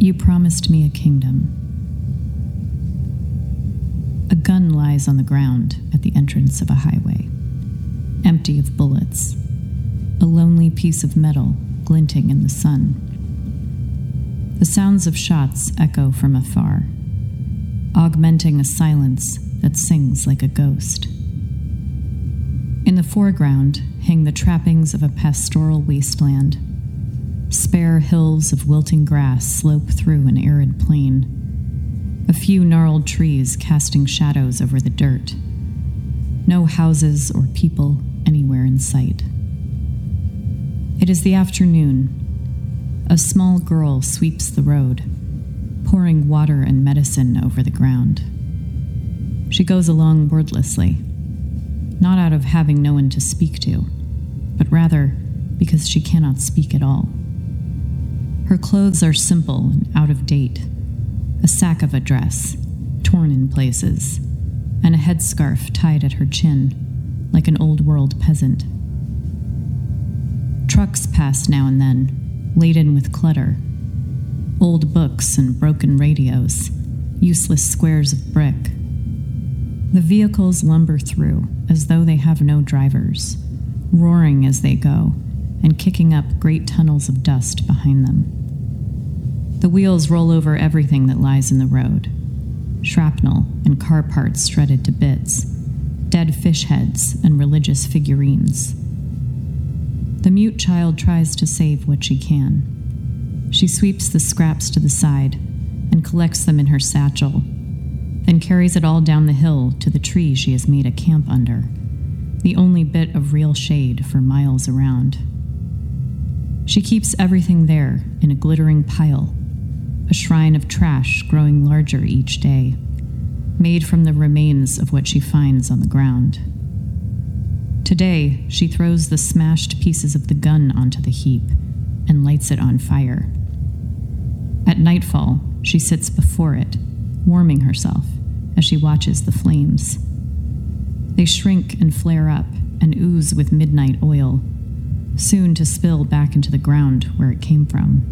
You promised me a kingdom. A gun lies on the ground at the entrance of a highway, empty of bullets, a lonely piece of metal glinting in the sun. The sounds of shots echo from afar, augmenting a silence that sings like a ghost. In the foreground hang the trappings of a pastoral wasteland. Spare hills of wilting grass slope through an arid plain, a few gnarled trees casting shadows over the dirt. No houses or people anywhere in sight. It is the afternoon. A small girl sweeps the road, pouring water and medicine over the ground. She goes along wordlessly, not out of having no one to speak to, but rather because she cannot speak at all. Her clothes are simple and out of date, a sack of a dress, torn in places, and a headscarf tied at her chin, like an old-world peasant. Trucks pass now and then, laden with clutter, old books and broken radios, useless squares of brick. The vehicles lumber through as though they have no drivers, roaring as they go, and kicking up great tunnels of dust behind them. The wheels roll over everything that lies in the road. Shrapnel and car parts shredded to bits, dead fish heads and religious figurines. The mute child tries to save what she can. She sweeps the scraps to the side and collects them in her satchel, then carries it all down the hill to the tree she has made a camp under, the only bit of real shade for miles around. She keeps everything there in a glittering pile, a shrine of trash growing larger each day, made from the remains of what she finds on the ground. Today, she throws the smashed pieces of the gun onto the heap and lights it on fire. At nightfall, she sits before it, warming herself as she watches the flames. They shrink and flare up and ooze with midnight oil, soon to spill back into the ground where it came from.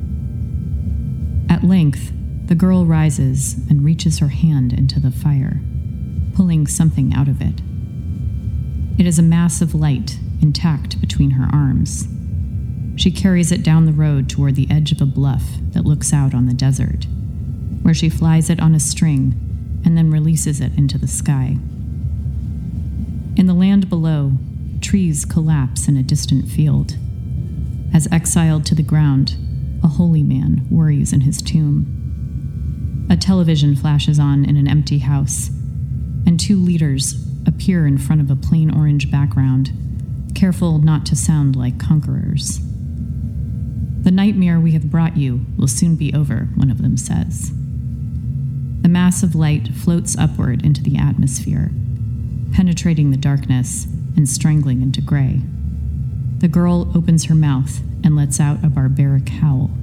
At length, the girl rises and reaches her hand into the fire, pulling something out of it. It is a mass of light intact between her arms. She carries it down the road toward the edge of a bluff that looks out on the desert, where she flies it on a string and then releases it into the sky. In the land below, trees collapse in a distant field. As exiled to the ground, a holy man worries in his tomb. A television flashes on in an empty house, and two leaders appear in front of a plain orange background, careful not to sound like conquerors. "The nightmare we have brought you will soon be over," one of them says. The mass of light floats upward into the atmosphere, penetrating the darkness and strangling into gray. The girl opens her mouth and lets out a barbaric howl.